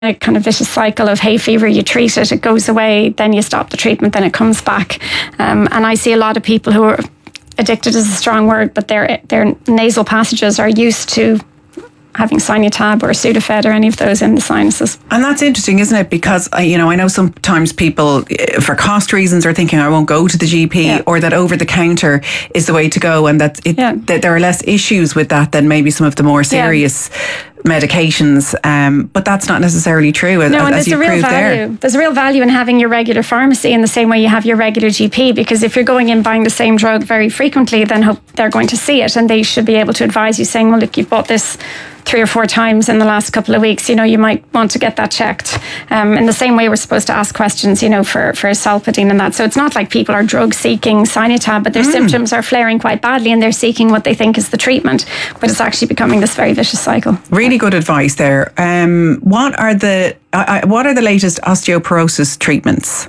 a kind of vicious cycle of hay fever. You treat it, it goes away, then you stop the treatment, then it comes back. And I see a lot of people who are addicted is a strong word, but their nasal passages are used to having Sinutab or Sudafed or any of those in the sinuses. And that's interesting, isn't it? Because I know sometimes people, for cost reasons, are thinking I won't go to the GP, or that over the counter is the way to go, and that there are less issues with that than maybe some of the more serious medications, but that's not necessarily true. No, and there's a real value. There's a real value in having your regular pharmacy in the same way you have your regular GP, because if you're going in buying the same drug very frequently, then they're going to see it, and they should be able to advise you, saying, well, look, you've bought this 3 or 4 times in the last couple of weeks, you might want to get that checked. In the same way we're supposed to ask questions, for Solpadeine and that. So it's not like people are drug seeking Sinutab, but their symptoms are flaring quite badly and they're seeking what they think is the treatment, but it's actually becoming this very vicious cycle. Really good advice there. What are the latest osteoporosis treatments?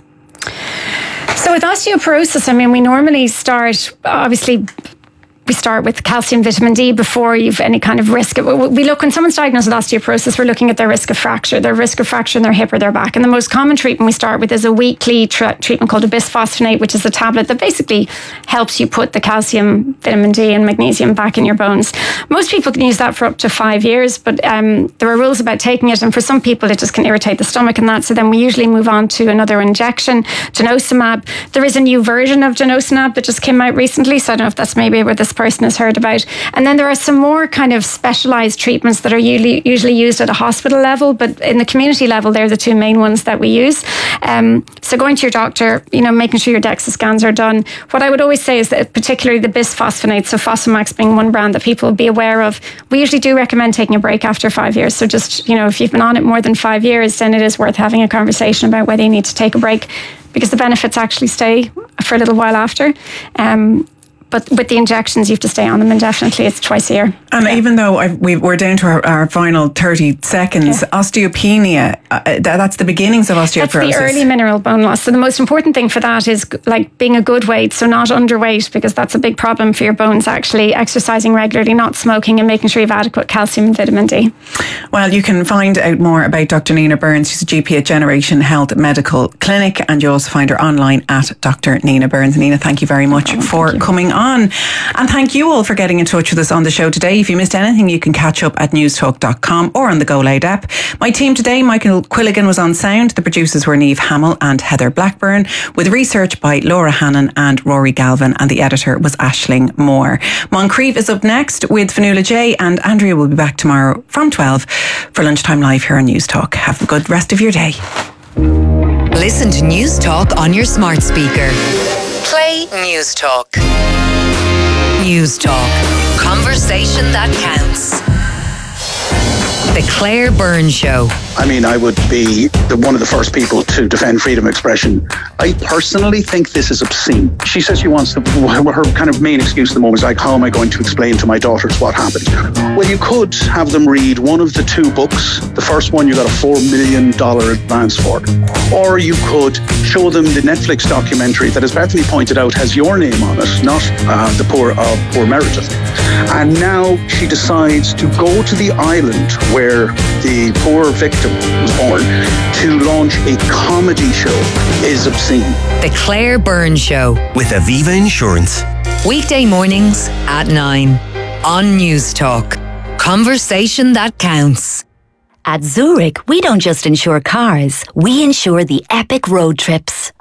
So with osteoporosis, we normally start, obviously, we start with calcium, vitamin D before you've any kind of risk. We look, when someone's diagnosed with osteoporosis, we're looking at their risk of fracture in their hip or their back. And the most common treatment we start with is a weekly treatment called a bisphosphonate, which is a tablet that basically helps you put the calcium, vitamin D and magnesium back in your bones. Most people can use that for up to 5 years, but there are rules about taking it. And for some people, it just can irritate the stomach and that. So then we usually move on to another injection, denosumab. There is a new version of denosumab that just came out recently. So I don't know if that's maybe where this person has heard about. And then there are some more kind of specialized treatments that are usually used at a hospital level, but in the community level, they're the 2 main ones that we use. So going to your doctor, making sure your DEXA scans are done. What I would always say is that particularly the bisphosphonates, so Fosamax being one brand that people will be aware of, we usually do recommend taking a break after 5 years. So just, if you've been on it more than 5 years, then it is worth having a conversation about whether you need to take a break, because the benefits actually stay for a little while after. But with the injections, you have to stay on them indefinitely. It's twice a year. And even though we're down to our final 30 seconds, osteopenia, that's the beginnings of osteoporosis. That's the early mineral bone loss. So the most important thing for that is like being a good weight, so not underweight, because that's a big problem for your bones, actually. Exercising regularly, not smoking, and making sure you have adequate calcium and vitamin D. Well, you can find out more about Dr. Nina Burns. She's a GP at Generation Health Medical Clinic, and you also find her online at Dr. Nina Burns. Nina, thank you very much for coming on. And thank you all for getting in touch with us on the show today. If you missed anything, you can catch up at newstalk.com or on the Go Loud app. My team today, Michael Quilligan was on sound. The producers were Niamh Hamill and Heather Blackburn, with research by Laura Hannon and Rory Galvin, and the editor was Aisling Moore. Moncrief is up next with Fionnuala J, and Andrea will be back tomorrow from 12 for Lunchtime Live here on Newstalk. Have a good rest of your day. Listen to Newstalk on your smart speaker. Play Newstalk. Newstalk. Conversation that counts. The Claire Byrne Show. I would be one of the first people to defend freedom of expression. I personally think this is obscene. She says she wants her kind of main excuse at the moment is like, how am I going to explain to my daughters what happened? Well, you could have them read one of the 2 books. The first one you got a $4 million advance for. Or you could show them the Netflix documentary that, as Bethany pointed out, has your name on it, not the poor Meredith. And now she decides to go to the island where the poor victim was born to launch a comedy show is obscene. The Claire Byrne Show with Aviva Insurance. Weekday mornings at 9 on Newstalk. Conversation that counts. At Zurich, we don't just insure cars, we insure the epic road trips.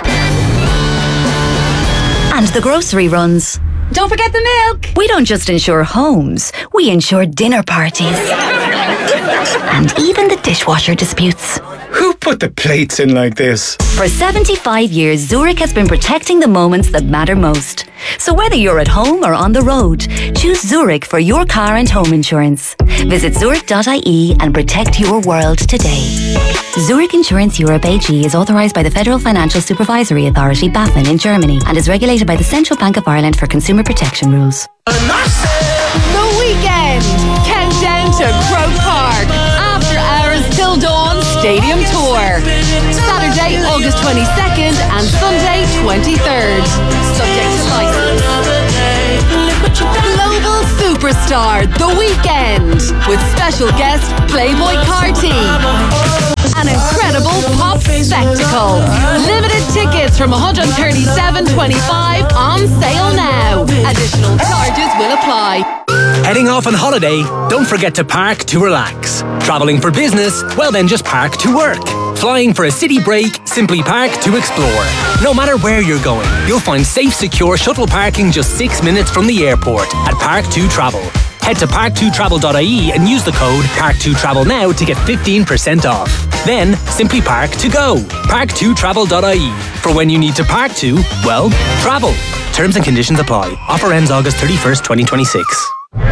And the grocery runs. Don't forget the milk! We don't just insure homes, we insure dinner parties. And even the dishwasher disputes. Who put the plates in like this? For 75 years, Zurich has been protecting the moments that matter most. So whether you're at home or on the road, choose Zurich for your car and home insurance. Visit zurich.ie and protect your world today. Zurich Insurance Europe AG is authorised by the Federal Financial Supervisory Authority, BaFin, in Germany, and is regulated by the Central Bank of Ireland for consumer protection rules. The weekend! Countdown to Croke Park. After Hours Till Dawn Stadium Tour. Saturday, August 22nd and Sunday, 23rd. Subject to license. Global Eurostar The Weekend with special guest Playboy Carti. An incredible pop spectacle. Limited tickets from $137.25 on sale now. Additional charges will apply. Heading off on holiday? Don't forget to park to relax. Travelling for business? Well then just park to work. Flying for a city break? Simply park to explore. No matter where you're going, you'll find safe, secure shuttle parking just 6 minutes from the airport at Park2Travel. Head to park2travel.ie and use the code Park2Travel now to get 15% off. Then, simply park to go. Park2travel.ie. For when you need to park to, well, travel. Terms and conditions apply. Offer ends August 31st, 2026.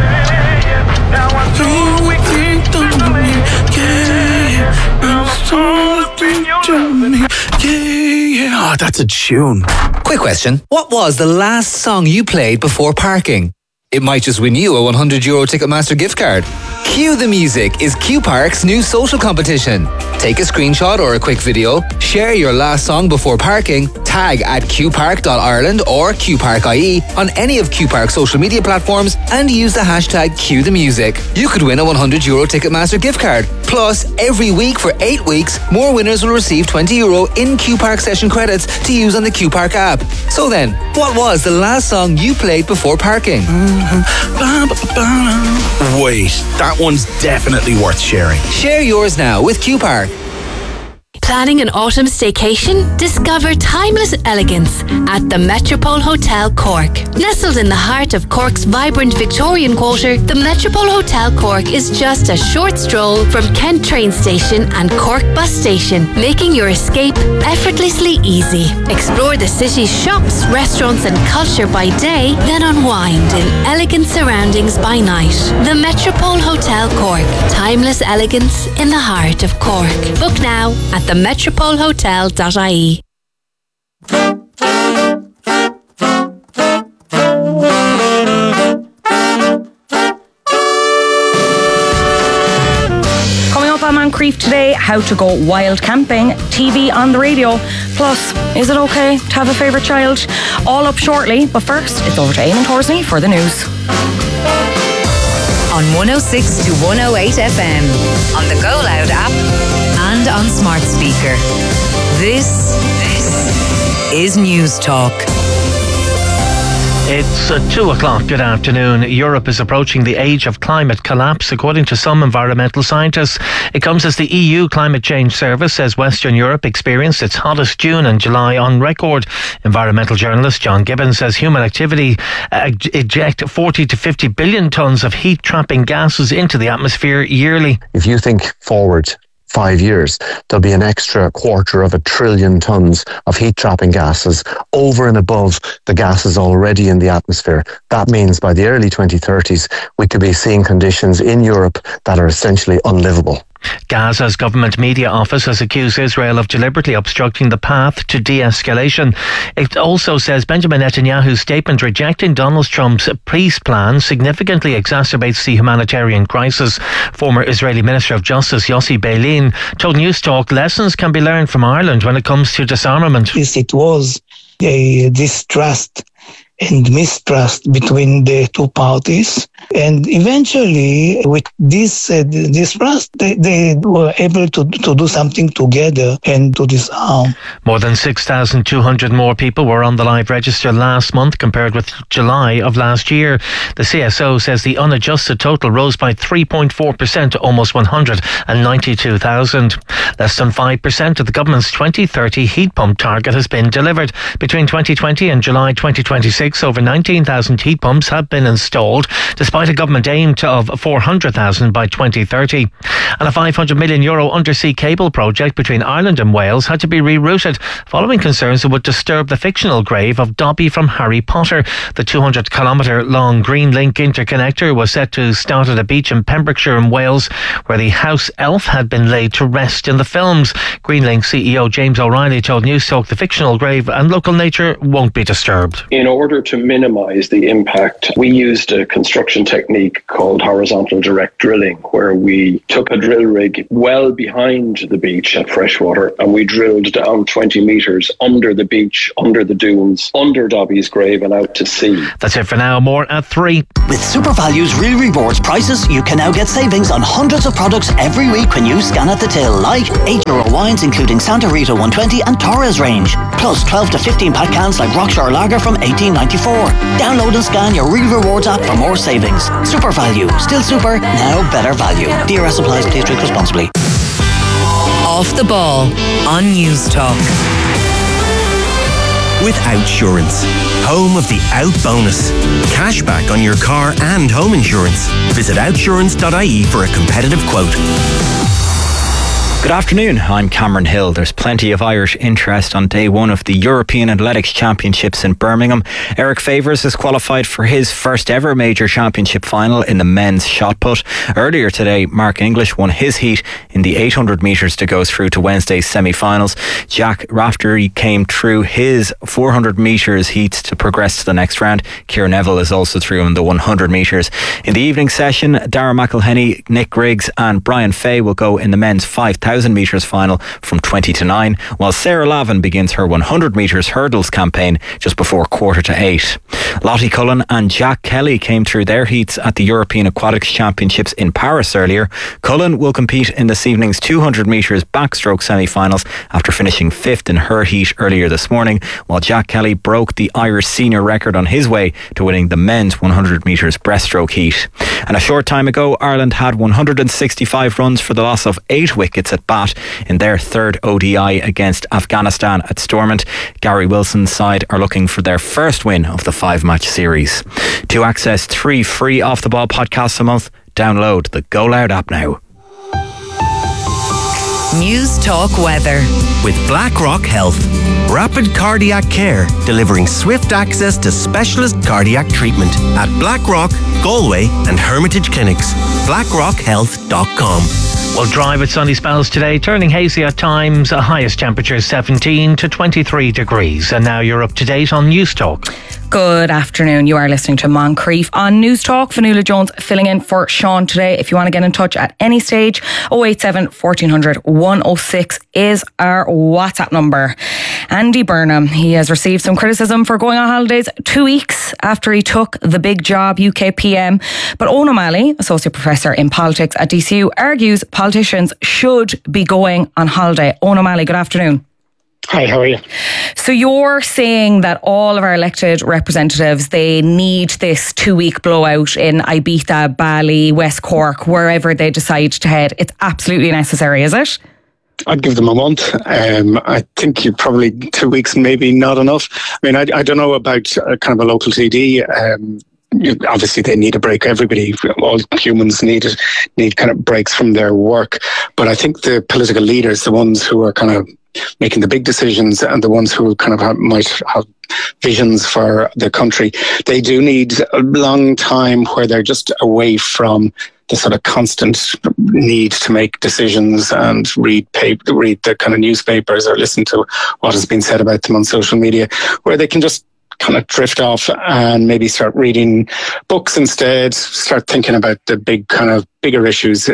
Oh, that's a tune. Quick question. What was the last song you played before parking? It might just win you a €100 Ticketmaster gift card. Cue the Music is Q Park's new social competition. Take a screenshot or a quick video, share your last song before parking, tag at qpark.ireland or qpark.ie on any of Q Park's social media platforms and use the hashtag Cue the Music. You could win a €100 Ticketmaster gift card. Plus, every week for 8 weeks, more winners will receive €20 in Q Park session credits to use on the Q Park app. So then, what was the last song you played before parking? Wait, that one's definitely worth sharing. Share yours now with Q Park. Planning an autumn staycation? Discover timeless elegance at the Metropole Hotel Cork. Nestled in the heart of Cork's vibrant Victorian quarter, the Metropole Hotel Cork is just a short stroll from Kent train station and Cork bus station, making your escape effortlessly easy. Explore the city's shops, restaurants and culture by day, then unwind in elegant surroundings by night. The Metropole Hotel Cork. Timeless elegance in the heart of Cork. Book now at themetropolehotel.ie. Coming up on Moncrief today, how to go wild camping, TV on the radio. Plus, is it okay to have a favourite child? All up shortly, but first, it's over to Eamon Torsney for the news. On 106 to 108 FM, on the Go Loud app, and on smart speaker. This is News Talk. It's 2 o'clock. Good afternoon. Europe is approaching the age of climate collapse, according to some environmental scientists. It comes as the EU Climate Change Service says Western Europe experienced its hottest June and July on record. Environmental journalist John Gibbons says human activity eject 40 to 50 billion tonnes of heat-trapping gases into the atmosphere yearly. If you think forward 5 years, there'll be an extra 250 billion tonnes of heat-trapping gases over and above the gases already in the atmosphere. That means by the early 2030s, we could be seeing conditions in Europe that are essentially unlivable. Gaza's government media office has accused Israel of deliberately obstructing the path to de-escalation. It also says Benjamin Netanyahu's statement rejecting Donald Trump's peace plan significantly exacerbates the humanitarian crisis. Former Israeli Minister of Justice Yossi Beilin told News Talk lessons can be learned from Ireland when it comes to disarmament. Yes, it was a distrust and mistrust between the two parties. And eventually, with this distrust, they were able to do something together and to disarm. More than 6,200 more people were on the live register last month compared with July of last year. The CSO says the unadjusted total rose by 3.4% to almost 192,000. Less than 5% of the government's 2030 heat pump target has been delivered. Between 2020 and July 2026, over 19,000 heat pumps have been installed, despite a government aim of 400,000 by 2030. And a €500 million undersea cable project between Ireland and Wales had to be rerouted following concerns it would disturb the fictional grave of Dobby from Harry Potter. The 200-kilometre long Green Link interconnector was set to start at a beach in Pembrokeshire in Wales, where the house elf had been laid to rest in the films. Green Link CEO James O'Reilly told News Talk the fictional grave and local nature won't be disturbed. In order order to minimize the impact, we used a construction technique called horizontal direct drilling, where we took a drill rig well behind the beach at Freshwater and we drilled down 20 metres under the beach, under the dunes, under Dobby's grave and out to sea. That's it for now. More at 3. With SuperValue's Real Rewards prices, you can now get savings on hundreds of products every week when you scan at the till, like €8 wines including Santa Rita 120 and Torres range, plus 12 to 15 pack cans like Rockshore Lager from $18.94. Download and scan your Real Rewards app for more savings. SuperValue, still super, now better value. DRS applies, please drink responsibly. Off the Ball on News Talk. With Outsurance, home of the Out Bonus. Cashback on your car and home insurance. Visit outsurance.ie for a competitive quote. Good afternoon, I'm Cameron Hill. There's plenty of Irish interest on day one of the European Athletics Championships in Birmingham. Eric Favours has qualified for his first ever major championship final in the men's shot put. Earlier today, Mark English won his heat in the 800 metres to go through to Wednesday's semi-finals. Jack Raftery came through his 400 metres heats to progress to the next round. Ciara Neville is also through in the 100 metres. In the evening session, Dara McElhenney, Nick Griggs and Brian Fay will go in the men's 5,000 metres final from 20 to 9, while Sarah Lavin begins her 100 metres hurdles campaign just before 7:45. Lottie Cullen and Jack Kelly came through their heats at the European Aquatics Championships in Paris earlier. Cullen will compete in this evening's 200 metres backstroke semi-finals after finishing 5th in her heat earlier this morning, while Jack Kelly broke the Irish senior record on his way to winning the men's 100 metres breaststroke heat. And a short time ago, Ireland had 165 runs for the loss of 8 wickets at bat in their third ODI against Afghanistan at Stormont. Gary Wilson's side are looking for their first win of the 5-match series. To access 3 free Off the Ball podcasts a month, download the Go Loud app now. News Talk weather. With BlackRock Health. Rapid cardiac care, delivering swift access to specialist cardiac treatment at BlackRock, Galway and Hermitage Clinics. BlackRockHealth.com. Well, dry with sunny spells today, turning hazy at times. A highest temperature 17 to 23 degrees. And now you're up to date on News Talk. Good afternoon. You are listening to Moncrief on News Talk. Fionnuala Jones filling in for Sean today. If you want to get in touch at any stage, 087 1400 106 is our WhatsApp number. Andy Burnham, he has received some criticism for going on holidays 2 weeks after he took the big job, UK PM. But Owen O'Malley, Associate Professor in Politics at DCU, argues politicians should be going on holiday. Owen O'Malley, good afternoon. Hi, how are you? So you're saying that all of our elected representatives, they need this 2-week blowout in Ibiza, Bali, West Cork, wherever they decide to head. It's absolutely necessary, is it? I'd give them a month. I think you probably 2 weeks, maybe not enough. I mean, I don't know about kind of a local TD. Obviously, they need a break. Everybody, all humans need kind of breaks from their work. But I think the political leaders, the ones who are kind of making the big decisions and the ones who kind of might have visions for the country, they do need a long time where they're just away from the sort of constant need to make decisions and read the kind of newspapers or listen to what has been said about them on social media, where they can just kind of drift off and maybe start reading books instead, start thinking about the bigger issues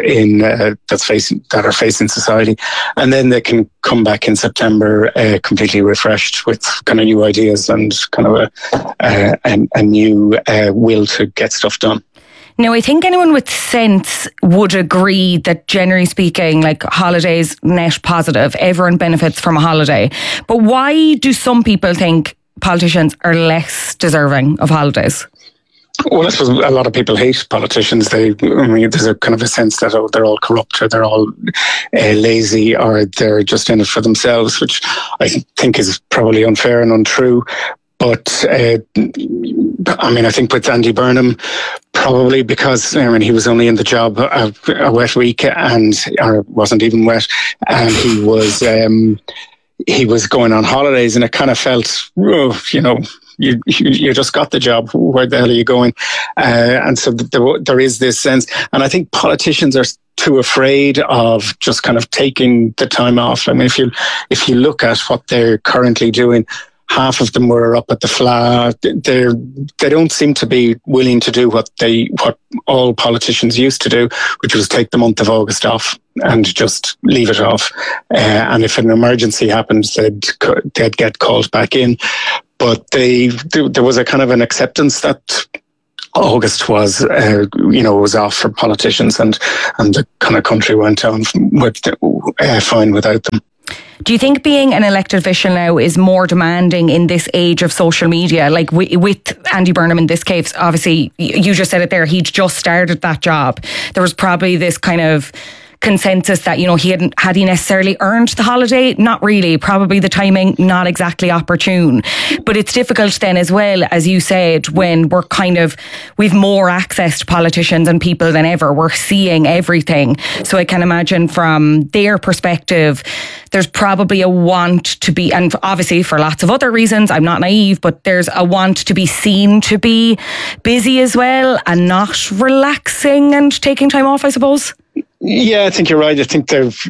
that are facing society, and then they can come back in September completely refreshed with kind of new ideas and kind of a new will to get stuff done. Now, I think anyone with sense would agree that, generally speaking, like, holidays net positive. Everyone benefits from a holiday. But why do some people think politicians are less deserving of holidays? Well, I suppose a lot of people hate politicians. There's a kind of a sense that they're all corrupt or they're all lazy or they're just in it for themselves, which I think is probably unfair and untrue. But I think with Andy Burnham, probably because he was only in the job a wet week, or it wasn't even wet, and he was going on holidays, and it kind of felt, you just got the job. Where the hell are you going? And so there is this sense, and I think politicians are too afraid of just kind of taking the time off. I mean, if you look at what they're currently doing, half of them were up at the Fleadh. They don't seem to be willing to do what all politicians used to do, which was take the month of August off and just leave it off. And if an emergency happens, they'd get called back in. But there was a kind of an acceptance that August was, was off for politicians, and the kind of country went on fine without them. Do you think being an elected official now is more demanding in this age of social media? Like with Andy Burnham in this case, obviously, you just said it there, he'd just started that job. There was probably this kind of consensus that, had he necessarily earned the holiday? Not really. Probably the timing, not exactly opportune. But it's difficult then as well, as you said, when we've more access to politicians and people than ever. We're seeing everything. So I can imagine from their perspective, there's probably a want to be, and obviously for lots of other reasons, I'm not naive, but there's a want to be seen to be busy as well and not relaxing and taking time off, I suppose. Yeah, I think you're right. I think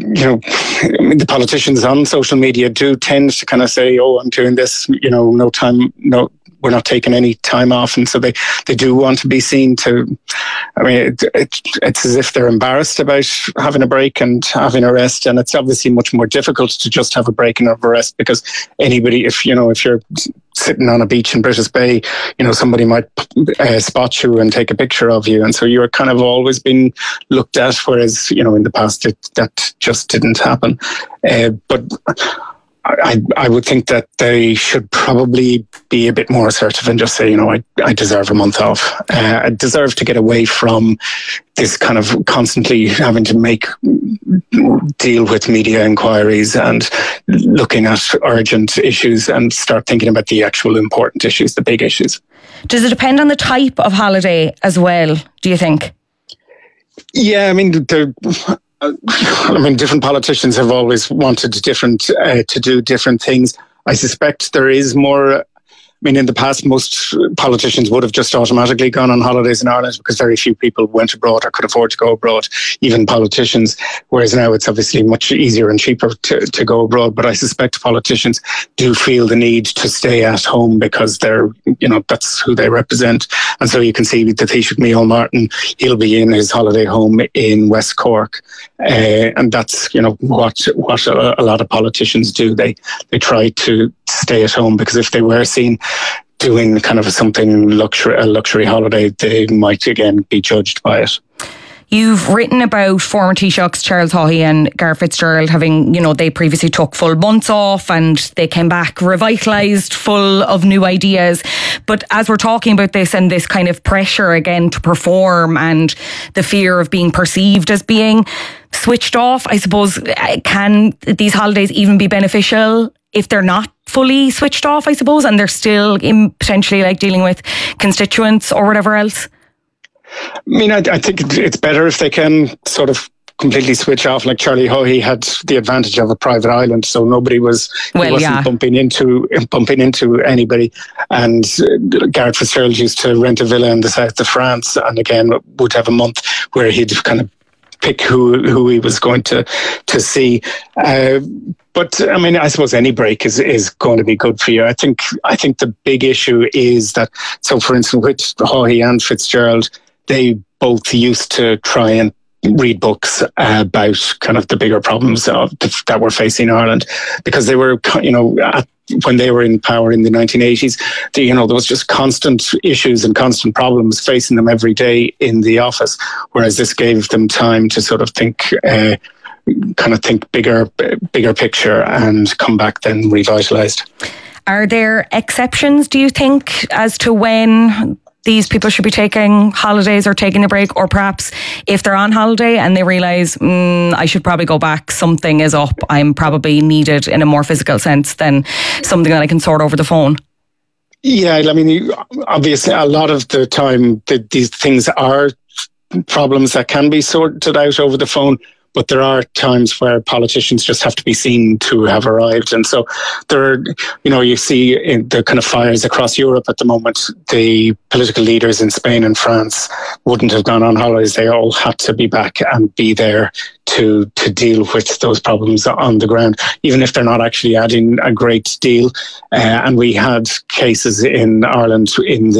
the politicians on social media do tend to kind of say, "Oh, I'm doing this, no time, no, we're not taking any time off," and so they do want to be seen to. I mean, it's as if they're embarrassed about having a break and having a rest, and it's obviously much more difficult to just have a break and have a rest, because anybody, if you're sitting on a beach in British Bay, somebody might spot you and take a picture of you, and so you're kind of always been looked at, whereas in the past that just didn't happen. But I would think that they should probably be a bit more assertive and just say, I deserve a month off. I deserve to get away from this kind of constantly having to deal with media inquiries and looking at urgent issues and start thinking about the actual important issues, the big issues. Does it depend on the type of holiday as well, do you think? Yeah, different politicians have always wanted to do different things. I suspect there is more. In the past, most politicians would have just automatically gone on holidays in Ireland because very few people went abroad or could afford to go abroad, even politicians. Whereas now it's obviously much easier and cheaper to go abroad. But I suspect politicians do feel the need to stay at home because they're, that's who they represent. And so you can see that Taoiseach Micheál Martin, he'll be in his holiday home in West Cork. And that's, what a lot of politicians do. They try to stay at home because if they were seen doing kind of a luxury holiday, they might again be judged by it. You've written about former Taoiseachs Charles Haughey and Garret FitzGerald having, they previously took full months off and they came back revitalised, full of new ideas. But as we're talking about this and this kind of pressure again to perform and the fear of being perceived as being switched off, I suppose, can these holidays even be beneficial if they're not fully switched off, I suppose, and they're still potentially dealing with constituents or whatever else? I think it's better if they can sort of completely switch off. Like Charlie Haughey had the advantage of a private island, so nobody wasn't bumping into anybody. And Garret FitzGerald used to rent a villa in the south of France, and again would have a month where he'd kind of pick who he was going to see. But I suppose any break is going to be good for you. I think the big issue is that, so for instance, with Haughey and FitzGerald, they both used to try and read books about kind of the bigger problems that were facing Ireland, because they were, when they were in power in the 1980s, there was just constant issues and constant problems facing them every day in the office, whereas this gave them time to sort of think bigger picture and come back then revitalised. Are there exceptions, do you think, as to when these people should be taking holidays or taking a break, or perhaps if they're on holiday and they realise, I should probably go back, something is up, I'm probably needed in a more physical sense than something that I can sort over the phone? Yeah, obviously a lot of the time these things are problems that can be sorted out over the phone, but there are times where politicians just have to be seen to have arrived. And so there are, you see in the kind of fires across Europe at the moment, the political leaders in Spain and France wouldn't have gone on holidays. They all had to be back and be there to deal with those problems on the ground, even if they're not actually adding a great deal. And we had cases in Ireland in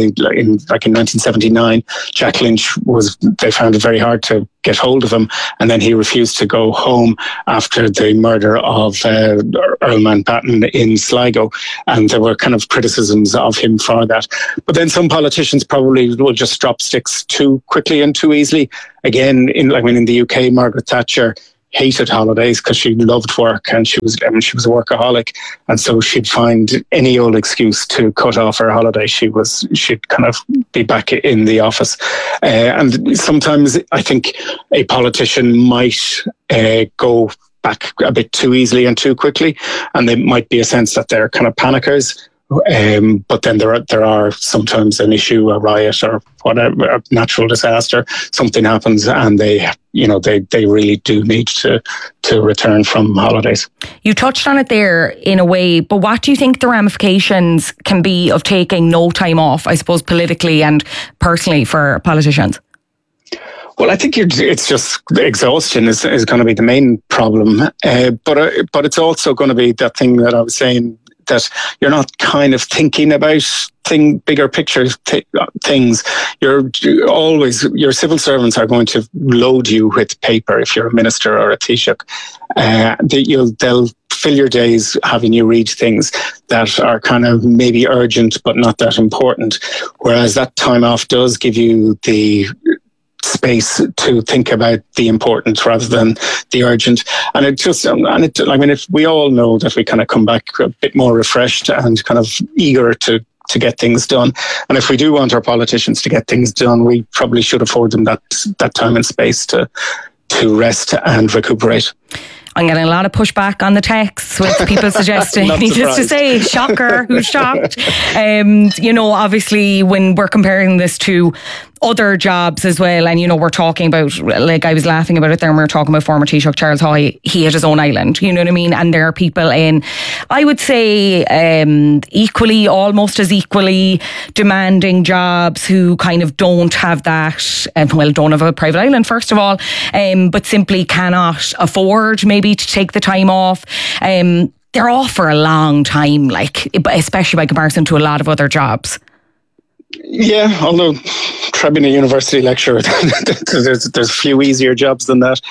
1979. Jack Lynch they found it very hard to get hold of him, and then he refused to go home after the murder of Earl Mountbatten in Sligo, and there were kind of criticisms of him for that. But then some politicians probably will just drop sticks too quickly and too easily. Again, in the UK, Margaret Thatcher hated holidays because she loved work, and she was a workaholic, and so she'd find any old excuse to cut off her holiday. She'd kind of be back in the office, and sometimes I think a politician might go back a bit too easily and too quickly, and there might be a sense that they're kind of panickers. But then there are sometimes an issue, a riot or whatever, a natural disaster, something happens, and they really do need to return from holidays. You touched on it there in a way, but what do you think the ramifications can be of taking no time off, I suppose, politically and personally for politicians? Well, I think it's just exhaustion is going to be the main problem, but it's also going to be that thing that I was saying, that you're not kind of thinking about bigger picture things. Your civil servants are going to load you with paper if you're a minister or a Taoiseach. They'll fill your days having you read things that are kind of maybe urgent but not that important. Whereas that time off does give you the space to think about the important rather than the urgent. And we all know that we kind of come back a bit more refreshed and kind of eager to get things done. And if we do want our politicians to get things done, we probably should afford them that time and space to rest and recuperate. I'm getting a lot of pushback on the texts with people suggesting, needless to say, shocker, who's shocked? Obviously when we're comparing this to other jobs as well, and we're talking about, like I was laughing about it there, and we were talking about former Taoiseach Charles Haughey, he had his own island, you know what I mean? And there are people in, I would say, almost as equally demanding jobs who kind of don't have that, don't have a private island first of all, but simply cannot afford maybe to take the time off. They're off for a long time, especially by comparison to a lot of other jobs. Yeah, although being a university lecturer, there's a few easier jobs than that.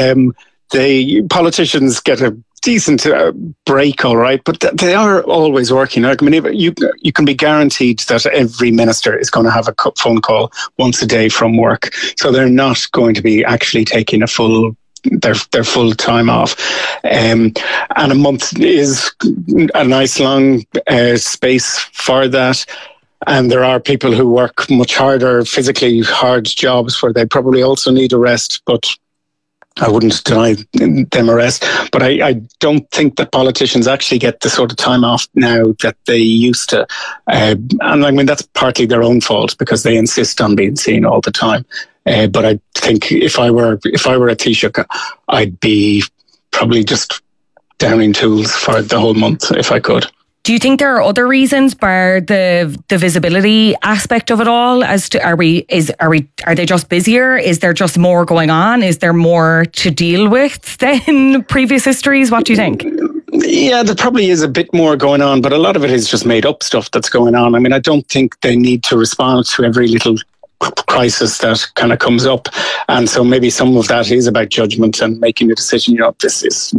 The politicians get a decent break, all right, but they are always working. You can be guaranteed that every minister is going to have a phone call once a day from work, so they're not going to be actually taking their full time off, and a month is a nice long space for that. And there are people who work much harder, physically hard jobs where they probably also need a rest, but I wouldn't deny them a rest. But I don't think that politicians actually get the sort of time off now that they used to. And that's partly their own fault because they insist on being seen all the time. But I think if I were a Taoiseach, I'd be probably just downing tools for the whole month if I could. Do you think there are other reasons, bar the visibility aspect of it all? As to are they just busier? Is there just more going on? Is there more to deal with than previous histories? What do you think? Yeah, there probably is a bit more going on, but a lot of it is just made up stuff that's going on. I don't think they need to respond to every little crisis that kind of comes up, and so maybe some of that is about judgment and making a decision. This is.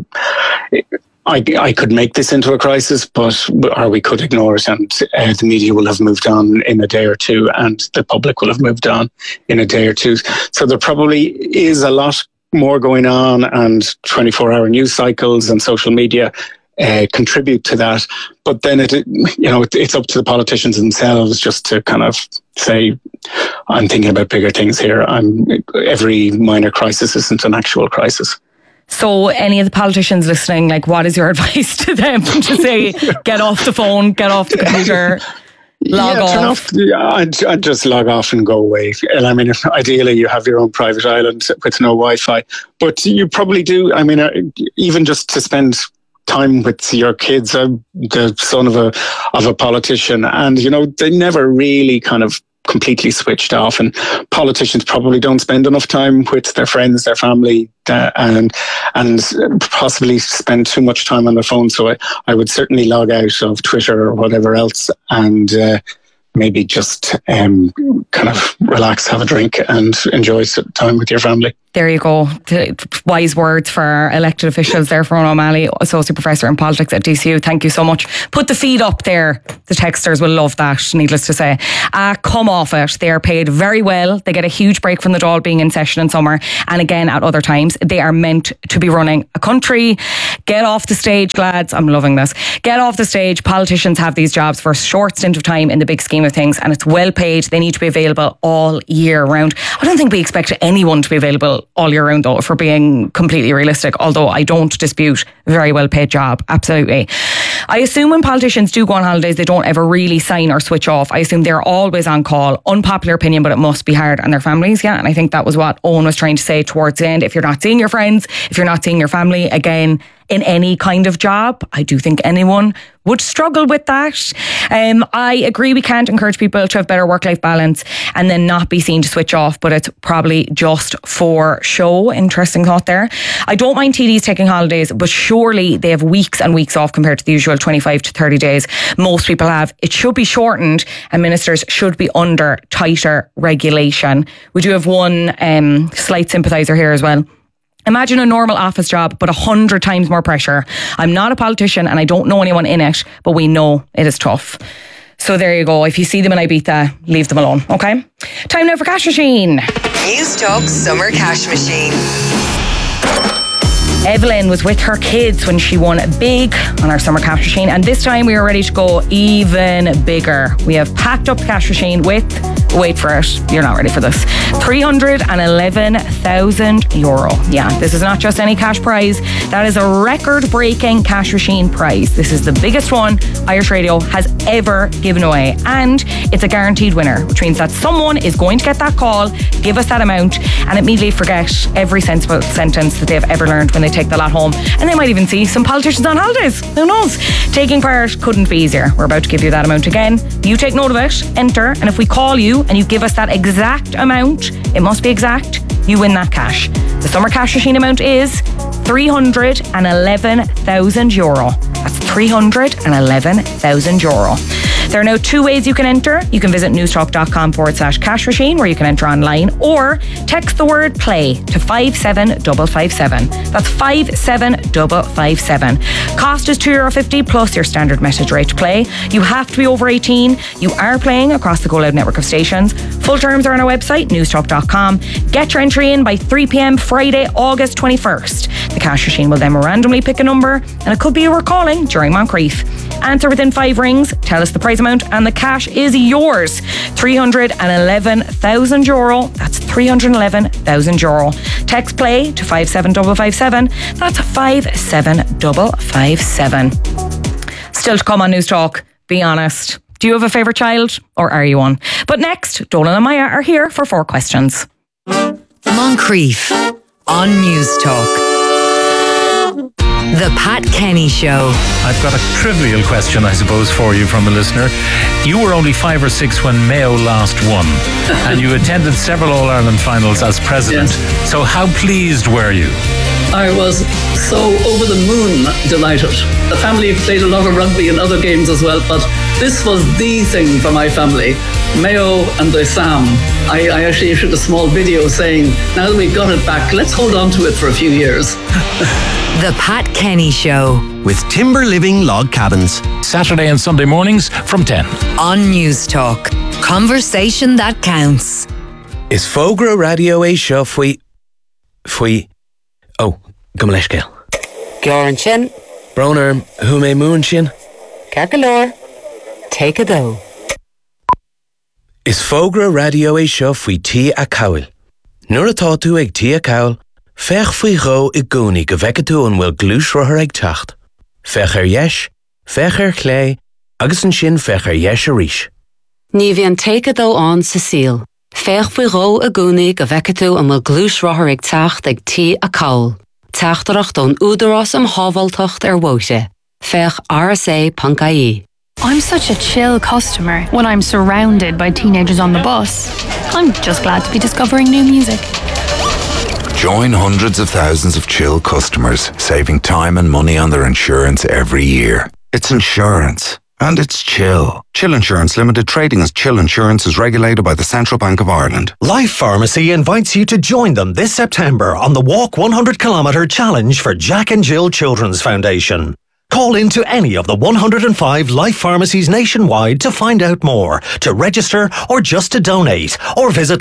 I could make this into a crisis, or we could ignore it, and the media will have moved on in a day or two, and the public will have moved on in a day or two. So there probably is a lot more going on, and 24-hour news cycles and social media contribute to that. But then it's up to the politicians themselves just to kind of say, I'm thinking about bigger things here. Every minor crisis isn't an actual crisis. So any of the politicians listening, what is your advice to them to say, get off the phone, get off the computer? log off? I'd just log off and go away. And I mean, if ideally you have your own private island with no Wi-Fi, but you probably do. I mean, even just to spend time with your kids. I'm the son of a politician, and they never really kind of completely switched off, and politicians probably don't spend enough time with their friends, their family, and possibly spend too much time on their phone. So I would certainly log out of Twitter or whatever else, and maybe just kind of relax, have a drink, and enjoy time with your family. There you go. Wise words for our elected officials there from O'Malley, Associate Professor in Politics at DCU. Thank you so much. Put the feed up there. The texters will love that, needless to say. Come off it. They are paid very well. They get a huge break from the Dáil being in session in summer. And again, at other times, they are meant to be running a country. Get off the stage, lads. I'm loving this. Get off the stage. Politicians have these jobs for a short stint of time in the big scheme of things, and it's well paid. They need to be available all year round. I don't think we expect anyone to be available all year round, though, if we're being completely realistic, although I don't dispute very well paid job, absolutely. I assume when politicians do go on holidays, they don't ever really sign or switch off. I assume they're always on call. Unpopular opinion, but it must be hard on their families, yeah, and I think that was what Owen was trying to say towards the end. If you're not seeing your friends, if you're not seeing your family, again, in any kind of job, I do think anyone would struggle with that. I agree we can't encourage people to have better work-life balance and then not be seen to switch off, but it's probably just for show. Interesting thought there. I don't mind TDs taking holidays, but surely they have weeks and weeks off compared to the usual 25 to 30 days most people have. It should be shortened, and ministers should be under tighter regulation. We do have one slight sympathiser here as well. Imagine a normal office job, but 100 times more pressure. I'm not a politician and I don't know anyone in it, but we know it is tough. So there you go. If you see them in Ibiza, leave them alone, okay? Time now for Cash Machine. News Talk Summer Cash Machine. Evelyn was with her kids when she won big on our Summer Cash Machine, and this time we are ready to go even bigger. We have packed up the cash machine with, wait for it, you're not ready for this, €311,000. Yeah, this is not just any cash prize. That is a record-breaking cash machine prize. This is the biggest one Irish Radio has ever given away, and it's a guaranteed winner, which means that someone is going to get that call, give us that amount, and immediately forget every sensible sentence that they've ever learned when they take the lot home. And they might even see some politicians on holidays. Who knows? Taking part couldn't be easier. We're about to give you that amount again. You take note of it, enter, and if we call you and you give us that exact amount, it must be exact, you win that cash. The Summer Cash Machine amount is €311,000. That's €311,000. There are now two ways you can enter. You can visit newstalk.com/cash machine, where you can enter online, or text the word play to 57557. That's 57557. Cost is €2.50 plus your standard message rate to play. You have to be over 18. You are playing across the Go Loud network of stations. Full terms are on our website, newstalk.com. Get your entry in by 3 p.m. Friday, August 21st. The cash machine will then randomly pick a number, and it could be you were calling during Moncrief. Answer within 5 rings, tell us the prize amount, and the cash is yours. €311,000. That's €311,000. Text play to 57557. That's 57557. Still to come on News Talk, be honest. Do you have a favourite child, or are you one? But next, Donal and Maya are here for 4 questions. Moncrief on News Talk. The Pat Kenny Show. I've got a trivial question, I suppose, for you from a listener. You were only 5 or 6 when Mayo last won, and you attended several All-Ireland finals as president. Yes. So how pleased were you? I was so over the moon delighted. The family played a lot of rugby and other games as well, but this was the thing for my family. Mayo and the Sam. I actually issued a small video saying, now that we've got it back, let's hold on to it for a few years. The Pat Kenny Show. With Timber Living Log Cabins. Saturday and Sunday mornings from 10. On News Talk. Conversation that counts. Is Fogra Radio a show fwy... Oh, Gumleshkel. Gioran Chin. Broner, who may moon chin? Carcalor. Take a go. Is Fogra Radio a show fwy tí a cowil? Nur atá tú ag tí a cowil, fech fwy go I gúni go vecca tú an wil glús rothar ag tacht. Fech yesh, fech clé, agus an sin fech yesh a rísh. Ní bhíonn take dó an sa síl. Féach bhui ró a gúnaí go bhecatú am glúis rothar ag teacht ag tí a caul. Teachtarach don údarás am hábhaltacht bhuaite. Féach RSA.ie. I'm such a chill customer when I'm surrounded by teenagers on the bus. I'm just glad to be discovering new music. Join hundreds of thousands of Chill customers, saving time and money on their insurance every year. It's insurance. And it's Chill. Chill Insurance Limited, trading as Chill Insurance, is regulated by the Central Bank of Ireland. Life Pharmacy invites you to join them this September on the Walk 100 Kilometre Challenge for Jack and Jill Children's Foundation. Call into any of the 105 Life Pharmacies nationwide to find out more, to register or just to donate, or visit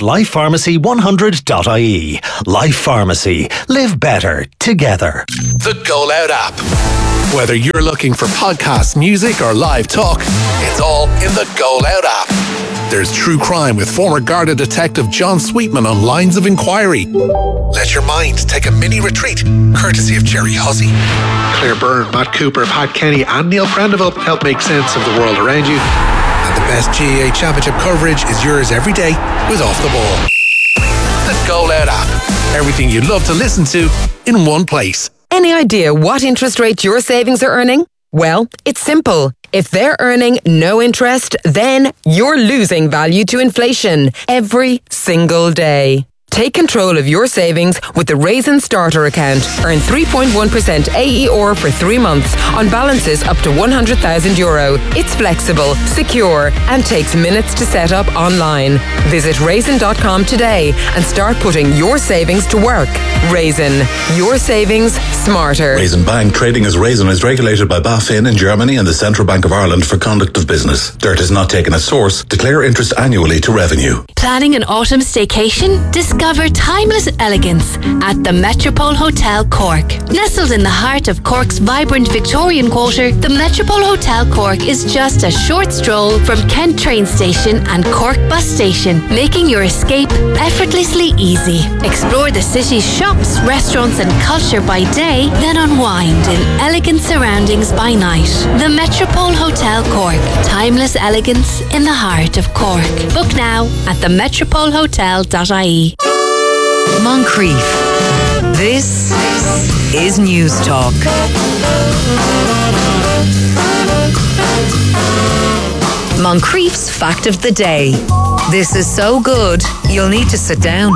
lifepharmacy100.ie. Life Pharmacy. Live better together. The Go Loud app. Whether you're looking for podcasts, music or live talk, it's all in the Go Loud app. There's true crime with former Garda detective John Sweetman on Lines of Inquiry. Let your mind take a mini retreat, courtesy of Jerry Hussey. Claire Byrne, Matt Cooper, Pat Kenny and Neil Prendeville help make sense of the world around you. And the best GAA Championship coverage is yours every day with Off the Ball. The Go Loud app. Everything you love to listen to in one place. Any idea what interest rate your savings are earning? Well, it's simple. If they're earning no interest, then you're losing value to inflation every single day. Take control of your savings with the Raisin Starter account. Earn 3.1% AER for 3 months on balances up to €100,000. It's flexible, secure, and takes minutes to set up online. Visit raisin.com today and start putting your savings to work. Raisin, your savings smarter. Raisin Bank, trading as Raisin, is regulated by BaFin in Germany and the Central Bank of Ireland for conduct of business. Dirt is not taken as source. Declare interest annually to revenue. Planning an autumn staycation? Discover timeless elegance at the Metropole Hotel Cork. Nestled in the heart of Cork's vibrant Victorian quarter, the Metropole Hotel Cork is just a short stroll from Kent train station and Cork bus station, making your escape effortlessly easy. Explore the city's shops, restaurants and culture by day, then unwind in elegant surroundings by night. The Metropole Hotel Cork. Timeless elegance in the heart of Cork. Book now at themetropolehotel.ie. Moncrief. This is News Talk. Moncrief's fact of the day. This is so good, you'll need to sit down.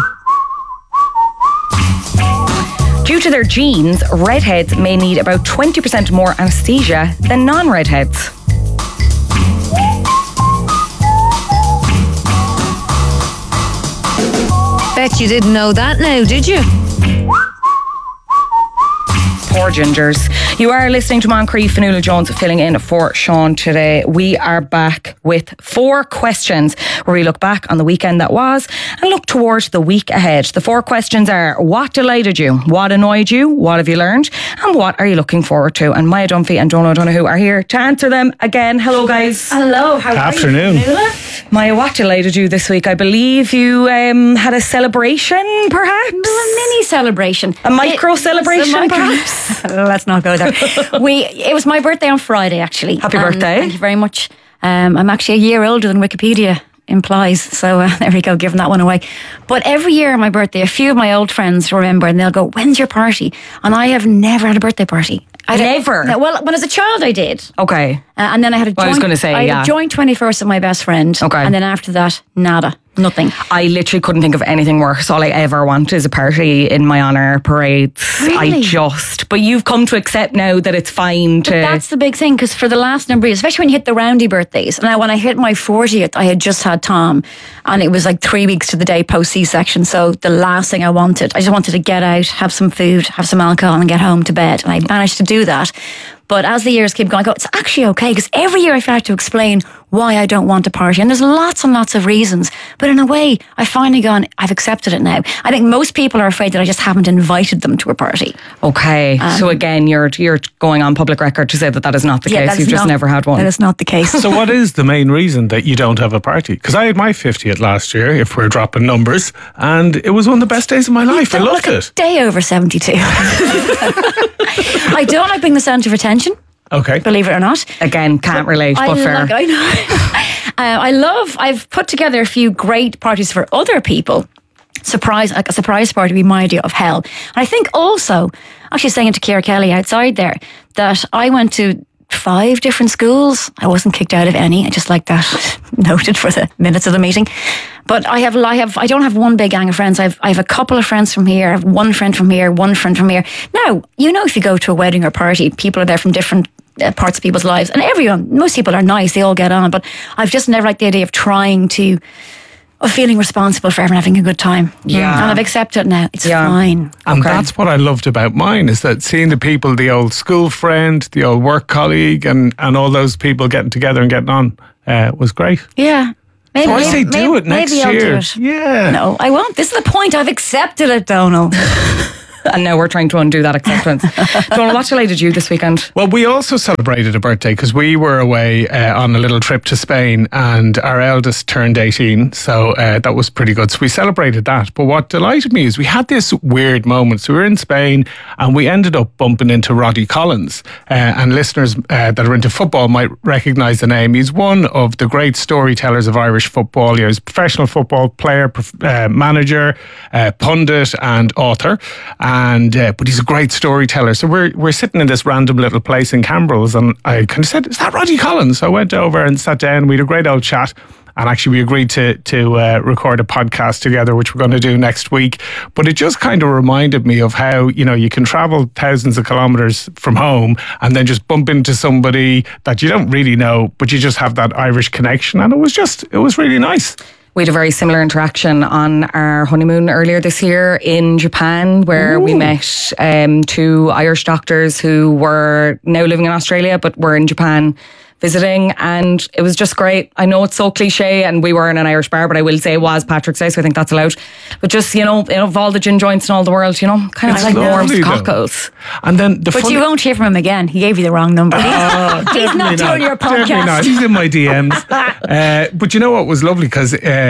Due to their genes, redheads may need about 20% more anesthesia than non-redheads. Bet you didn't know that now, did you? Poor gingers. You are listening to Moncrief. Fionnuala Jones filling in for Sean today. We are back with 4 questions where we look back on the weekend that was and look towards the week ahead. The 4 questions are: what delighted you? What annoyed you? What have you learned? And what are you looking forward to? And Maya Dunphy and Donal O'Donoghue are here to answer them again. Hello, guys. Hello. How are you? Maya, what delighted you this week? I believe you had a celebration, perhaps? A mini celebration. A micro celebration, perhaps? Let's not go there. It was my birthday on Friday, actually. Happy birthday. Thank you very much. I'm actually a year older than Wikipedia implies, so there we go, giving that one away. But every year on my birthday, a few of my old friends remember and they'll go, when's your party? And I have never had a birthday party. Never? Well, when I was a child I did. Okay. And then I had a joint, I was going to say, I had a joint 21st with my best friend. Okay. And then after that, nada. Nothing. I literally couldn't think of anything worse. All I ever want is a party in my honour, parades. Really? But you've come to accept now that it's fine to... But that's the big thing, because for the last number of years, especially when you hit the roundy birthdays. Now, when I hit my 40th, I had just had Tom, and it was like 3 weeks to the day post C-section. So the last thing I just wanted to get out, have some food, have some alcohol, and get home to bed. And I managed to do that. But as the years keep going, I go, it's actually okay, because every year I have to explain why I don't want to party. And there's lots and lots of reasons. But in a way, I've finally gone, I've accepted it now. I think most people are afraid that I just haven't invited them to a party. Okay. So again, you're going on public record to say that is not the case. You've just never had one. That is not the case. So what is the main reason that you don't have a party? Because I had my 50th last year, if we're dropping numbers, and it was one of the best days of my life. I loved it. Day over 72. I don't like being the centre of attention. Okay. Believe it or not. Again, can't relate, but fair. I know. I've put together a few great parties for other people. Like a surprise party would be my idea of hell. And I think also, actually saying to Ciara Kelly outside there, that I went to 5 different schools. I wasn't kicked out of any. I just like that noted for the minutes of the meeting. But I don't have one big gang of friends. I have a couple of friends from here. I have one friend from here, one friend from here. Now, if you go to a wedding or party, people are there from different parts of people's lives, and most people are nice. They all get on. But I've just never liked the idea of feeling responsible for everyone having a good time. Yeah. And I've accepted it now. It's fine. And that's what I loved about mine, is that seeing the people, the old school friend, the old work colleague, and all those people getting together and getting on was great. Yeah. Maybe, so I say do it next year. I'll do it. Yeah. No, I won't. This is the point. I've accepted it, Donal. And now we're trying to undo that acceptance. Donal, what delighted you this weekend? Well, we also celebrated a birthday because we were away on a little trip to Spain, and our eldest turned 18, so that was pretty good. So we celebrated that. But what delighted me is we had this weird moment. So we were in Spain and we ended up bumping into Roddy Collins. And listeners that are into football might recognise the name. He's one of the great storytellers of Irish football. He's a professional football player, manager, pundit and author. But he's a great storyteller. So we're sitting in this random little place in Cambrils, and I kind of said, "Is that Roddy Collins?" So I went over and sat down. We had a great old chat. And actually, we agreed to record a podcast together, which we're going to do next week. But it just kind of reminded me of how, you can travel thousands of kilometres from home and then just bump into somebody that you don't really know, but you just have that Irish connection. And it was really nice. We had a very similar interaction on our honeymoon earlier this year in Japan, where we met 2 Irish doctors who were now living in Australia, but were in Japan visiting, and it was just great. I know it's so cliche, and we were in an Irish bar, but I will say it was Patrick's Day, so I think that's allowed. But just, of all the gin joints in all the world, kind of like warm cockles. And then But you won't hear from him again. He gave you the wrong number. He's not doing your podcast. Definitely not. He's in my DMs. But you know what was lovely? Because